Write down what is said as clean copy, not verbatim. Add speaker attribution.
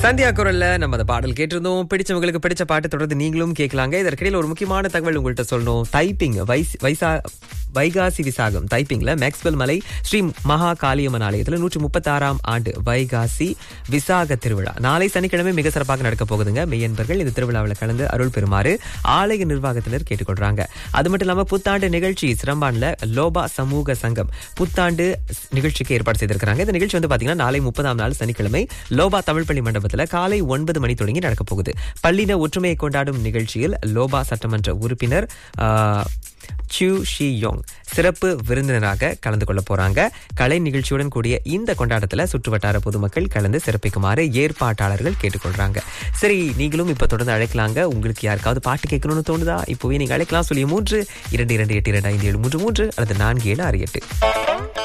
Speaker 1: சந்தியா குரல்ல நம்ம அந்த பாடல் கேட்டிருந்தோம். பிடிச்சவங்களுக்கு பிடிச்ச பாட்டு தொடர்ந்து நீங்களும் கேட்கலாங்க. இதற்கிடையில் ஒரு முக்கியமான தகவல் உங்கள்கிட்ட சொல்லணும். டைப்பிங் வைகாசி விசாகம் டைப்பிங்ல மேக்ஸ்வெல் மலை ஸ்ரீ மகா காளியம்மன் ஆலயத்தில் 136ஆம் ஆண்டு வைகாசி விசாக திருவிழா நாளை சனிக்கிழமை மிக சிறப்பாக நடக்க போகுதுங்க. மெய்யன்பர்கள் இந்த திருவிழாவில் கலந்து அருள் பெறுமாறு ஆலய நிர்வாகத்தினர் கேட்டுக்கொள்றாங்க. அது மட்டும் இல்லாம புத்தாண்டு நிகழ்ச்சி சிரம்பான்ல லோபா சமூக சங்கம் புத்தாண்டு நிகழ்ச்சிக்கு ஏற்பாடு செய்திருக்காங்க. இந்த நிகழ்ச்சி வந்து பாத்தீங்கன்னா நாளை 30ஆம் நாள் சனிக்கிழமை லோபா தமிழ் பள்ளி மண்டபத்தில் காலை 9 மணி தொடங்கி நடக்க போகுது. பள்ளின ஒற்றுமையை கொண்டாடும் நிகழ்ச்சியில் லோபா சட்டமன்ற உறுப்பினர் சூ ஷி யோங் சிறப்பு விருந்தினராக கலந்து கொள்ள போறாங்க. கலை நிகழ்ச்சியுடன் கூடிய இந்த கொண்டாட்டத்துல சுற்றுவட்டார பொதுமக்கள் கலந்து சிறப்பிக்குமாறு ஏற்பாட்டாளர்கள் கேட்டுக்கொள்றாங்க. சரி, நீங்களும் இப்ப தொடர்ந்து அழைக்கலாங்க. உங்களுக்கு யாருக்காவது பாட்டு கேட்கணும்னு தோணுதா? இப்பவே நீங்க அழைக்கலாம். 3 2 2 8 2 5 7 3 3 அல்லது 4 7 6 8.